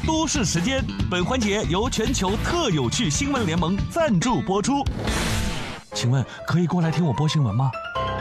都市时间，本环节由全球特有趣新闻联盟赞助播出。请问可以过来听我播新闻吗？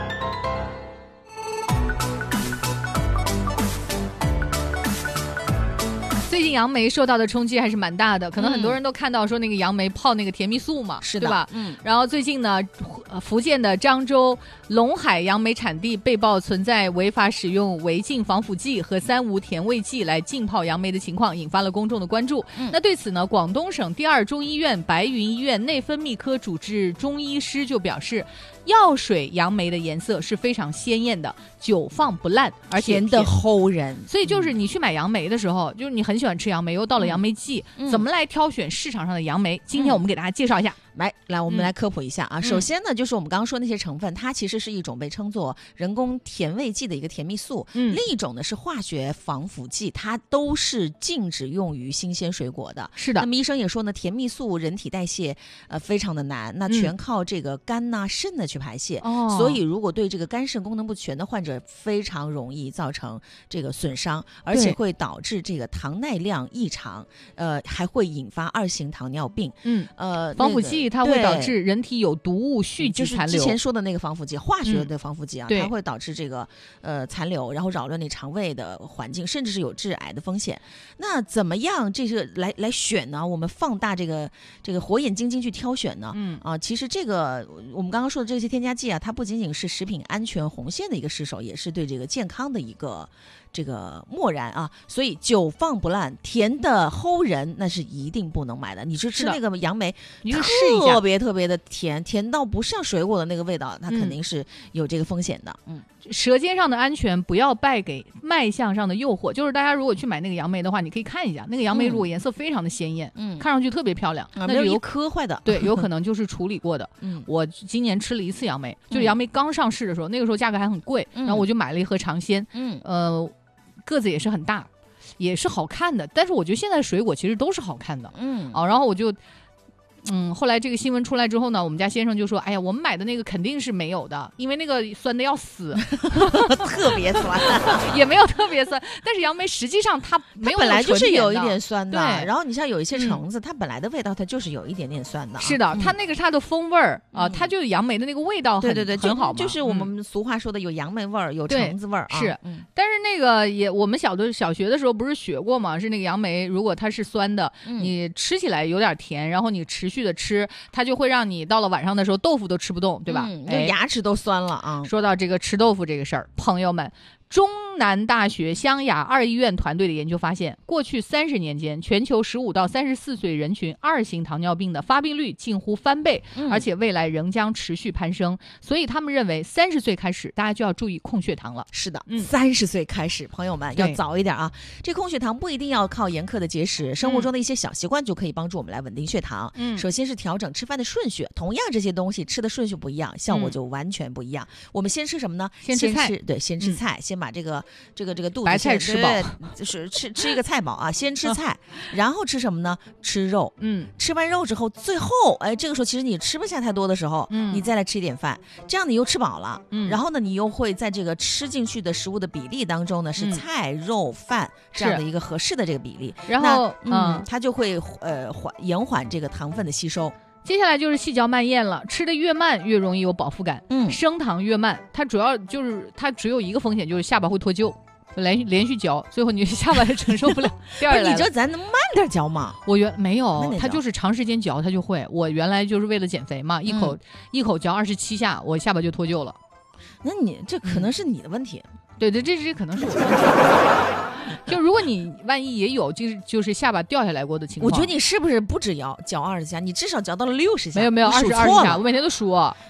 最近杨梅受到的冲击还是蛮大的，可能很多人都看到说那个杨梅泡那个甜蜜素嘛， 是的， 对吧？然后最近呢，福建的漳州龙海杨梅产地被曝存在违法使用违禁防腐剂和三无甜味剂来浸泡杨梅的情况，引发了公众的关注。那对此呢，广东省第二中医院白云医院内分泌科主治中医师就表示，药水杨梅的颜色是非常鲜艳的，久放不烂，而且甜的齁人。 所以就是你去买杨梅的时候，就是你很喜欢吃杨梅，又到了杨梅季，怎么来挑选市场上的杨梅？今天我们给大家介绍一下。 来，我们来科普一下啊。首先呢，就是我们刚刚说那些成分，它其实是一种被称作人工甜味剂的一个甜蜜素，另一种呢是化学防腐剂，它都是禁止用于新鲜水果的。 是的。 那么医生也说呢，甜蜜素人体代谢非常的难，那全靠这个肝呐、肾呢去排泄。所以如果对这个肝肾功能不全的患者，非常容易造成这个损伤，而且会导致这个糖耐量异常，还会引发2型糖尿病。 防腐剂它会导致人体有毒物蓄积残留， 就是之前说的那个防腐剂，化学的防腐剂啊，它会导致这个残留，然后扰乱你肠胃的环境，甚至是有致癌的风险。那怎么样这个来选呢？我们放大这个火眼金睛去挑选呢？其实这个我们刚刚说的这些添加剂啊，它不仅仅是食品安全红线的一个失守，也是对这个健康的一个这个漠然啊。所以久放不烂，甜的齁人，那是一定不能买的。你去吃那个杨梅， 你就试一下， 特别的甜到不像水果的那个味道，它肯定是有这个风险的。 舌尖上的安全不要败给卖相上的诱惑。就是大家如果去买那个杨梅的话，你可以看一下那个杨梅，如果颜色非常的鲜艳，看上去特别漂亮，那就有一颗坏的， 对，有可能就是处理过的。我今年吃了1次杨梅，就是杨梅刚上市的时候，那个时候价格还很贵，然后我就买了一盒尝鲜，个子也是很大，也是好看的。但是我觉得现在的水果其实都是好看的，然后我就。后来这个新闻出来之后呢，我们家先生就说：“哎呀，我们买的那个肯定是没有的，因为那个酸的要死， 特别酸， 也没有特别酸。但是杨梅实际上它没有本来就是有一点酸的， 对。 然后你像有一些橙子，它本来的味道它就是有一点点酸的。 是的，它那个是它的风味儿啊，它就有杨梅的那个味道很， 对， 很好嘛。 就是我们俗话说的有杨梅味儿，有橙子味儿啊。 是，但是那个我们小学的时候不是学过嘛？是那个杨梅，如果它是酸的，你吃起来有点甜，然后你持续的吃，它就会让你到了晚上的时候豆腐都吃不动，对吧？ 牙齿都酸了啊。 说到这个吃豆腐这个事儿，朋友们，中南大学湘雅2医院团队的研究发现，过去30年间，全球15到34岁人群2型糖尿病的发病率近乎翻倍，而且未来仍将持续攀升。所以他们认为30岁开始，大家就要注意控血糖了。 是的，30岁开始，朋友们要早一点啊。这控血糖不一定要靠严苛的节食，生活中的一些小习惯就可以帮助我们来稳定血糖。首先是调整吃饭的顺序，同样这些东西吃的顺序不一样，效果就完全不一样。我们先吃什么呢？ 先吃菜， 先吃菜，先把这个肚子白菜吃饱， 就是吃一个菜饱啊，先吃菜，然后吃什么呢？吃肉。吃完肉之后，最后这个时候其实你吃不下太多的时候，你再来吃一点饭，这样你又吃饱了。然后呢，你又会在这个吃进去的食物的比例当中呢，是菜肉饭这样的一个合适的这个比例。 然后它就会延缓这个糖分的吸收。 接下来就是细嚼慢咽了，吃的越慢越容易有饱腹感。升糖越慢，它主要就是它只有一个风险，就是下巴会脱臼。连续嚼，最后你下巴就承受不了，掉下来了。 你这咱能慢点嚼吗？ 我没有，它就是长时间嚼它就会。我原来就是为了减肥嘛，一口嚼27下，我下巴就脱臼了。 那你这可能是你的问题。 对，这可能是我的问题。就如果你万一也有就是下巴掉下来过的情况， 我觉得你是不是不止嚼20下，你至少嚼到了60下。 没有20下，我每天都数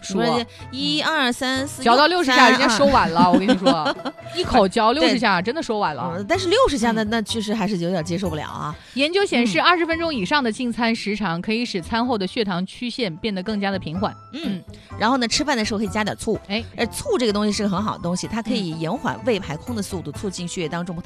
1、2、3、4， 嚼到60下，人家收碗了。我跟你说，一口嚼60下，真的收碗了。 但是60下呢，那确实还是有点接受不了啊。 研究显示，20分钟以上的进餐时长可以使餐后的血糖曲线变得更加的平缓。 然后呢，吃饭的时候可以加点醋。醋这个东西是个很好的东西，它可以延缓胃排空的速度，促进血液当中葡萄糖的消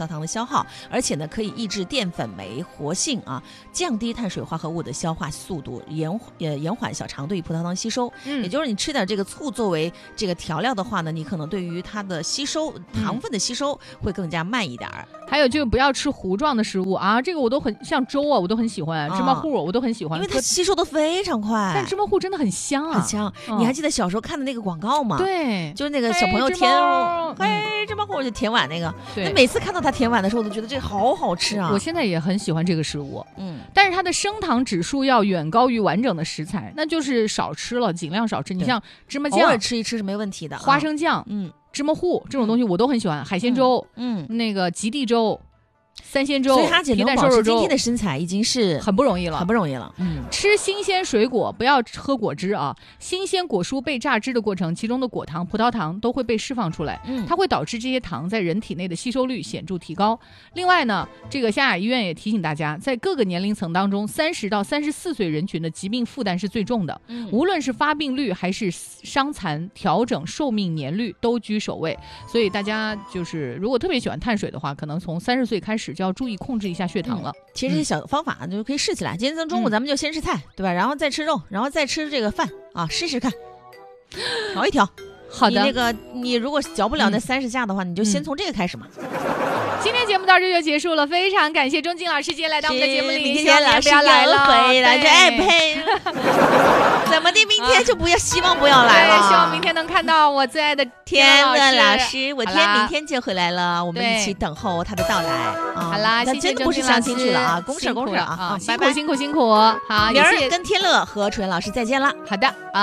消耗，而且呢可以抑制淀粉酶活性啊，降低碳水化合物的消化速度，延缓小肠对于葡萄糖吸收。也就是你吃点这个醋作为这个调料的话呢，你可能对于它的吸收糖分的吸收会更加慢一点。 还有就是不要吃糊状的食物啊，这个我都很像粥啊，我都很喜欢，芝麻糊我都很喜欢， 因为它吸收的非常快。 但芝麻糊真的很香啊， 很香。你还记得小时候看的那个广告吗？ 对， 就是那个小朋友填芝麻糊就填碗那个。对，每次看到他填碗的时候，我都觉得这好好吃啊。 我现在也很喜欢这个食物，但是它的升糖指数要远高于完整的食材，那就是少吃了，尽量少吃。你像芝麻酱， 偶尔吃一吃是没问题的。 花生酱，芝麻糊这种东西我都很喜欢，海鲜粥，那个极地粥。三鲜粥， 所以哈姐能保持今天的身材已经是很不容易了， 很不容易了。 吃新鲜水果，不要喝果汁啊！新鲜果蔬被榨汁的过程，其中的果糖、葡萄糖都会被释放出来，它会导致这些糖在人体内的吸收率显著提高。另外呢，这个湘雅医院也提醒大家，在各个年龄层当中，30到34岁人群的疾病负担是最重的，无论是发病率还是伤残，调整寿命年率都居首位。所以大家就是如果特别喜欢碳水的话，可能从30岁开始就要注意控制一下血糖了。 其实这些小方法就可以试起来。今天中午咱们就先吃菜，对吧？然后再吃肉，然后再吃这个饭啊，试试看，调一调。 好的， 你如果嚼不了那30下的话，你就先从这个开始嘛。 今天节目到这就结束了，非常感谢钟静老师今天来到我们的节目里， 明天老师要来了，回来就呸，怎么的？明天就不要，希望不要来了。 希望明天能看到我最爱的天乐老师，我明天就回来了，我们一起等候他的到来。 好啦，谢谢真的不是相亲去了啊，公事啊， 辛苦。好， 明儿跟天乐和楚源老师再见了。 好的啊。